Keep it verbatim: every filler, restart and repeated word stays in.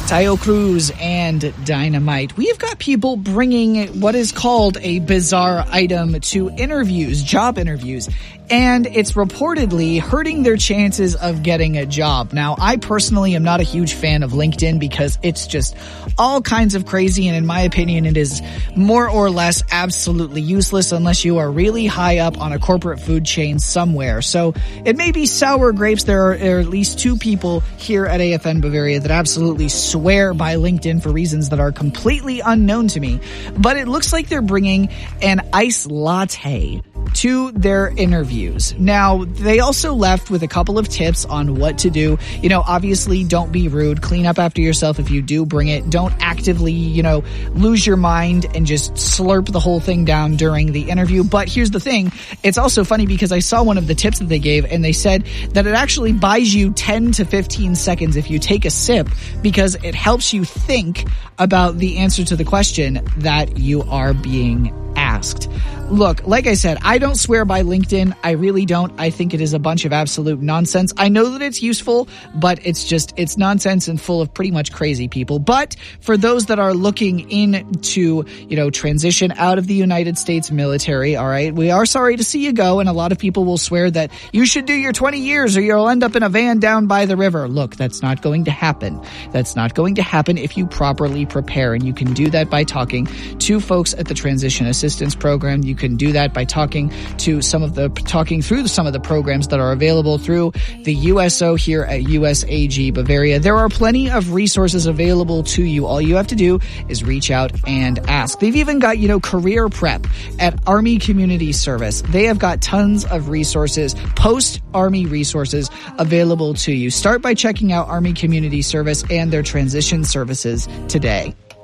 Tayo Cruz and Dynamite. We have got people bringing what is called a bizarre item to interviews, job interviews, and it's reportedly hurting their chances of getting a job. Now, I personally am not a huge fan of LinkedIn because it's just all kinds of crazy, and in my opinion, it is more or less absolutely useless unless you are really high up on a corporate food chain somewhere. So it may be sour grapes. There are, are at least two people here at A F N Bavaria that absolutely swear by LinkedIn for reasons that are completely unknown to me. But it looks like they're bringing an ice latte to their interviews. Now, they also left with a couple of tips on what to do. You know, obviously, don't be rude. Clean up after yourself if you do bring it. Don't actively, you know, lose your mind and just slurp the whole thing down during the interview. But here's the thing. It's also funny because I saw one of the tips that they gave, and they said that it actually buys you ten to fifteen seconds if you take a sip because it helps you think about the answer to the question that you are being asked. Look, like I said, I don't swear by LinkedIn. I really don't. I think it is a bunch of absolute nonsense. I know that it's useful, but it's just, it's nonsense and full of pretty much crazy people. But for those that are looking into, you know, transition out of the United States military, all right, we are sorry to see you go. And a lot of people will swear that you should do your twenty years or you'll end up in a van down by the river. Look, that's not going to happen. That's not going to happen if you properly prepare. And you can do that by talking to folks at the Transition Assistance Program. You can do that by talking to some of the, talking through some of the programs that are available through the U S O here at U S A G Bavaria. There are plenty of resources available to you. All you have to do is reach out and ask. They've even got, you know, career prep at Army Community Service. They have got tons of resources, post-Army resources available to you. Start by checking out Army Community Service and their transition services today.